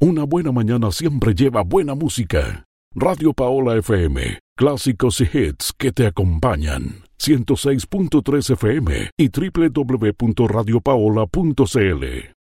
Una buena mañana siempre lleva buena música. Radio Paola FM, clásicos y hits que te acompañan. 106.3 FM y www.radiopaola.cl.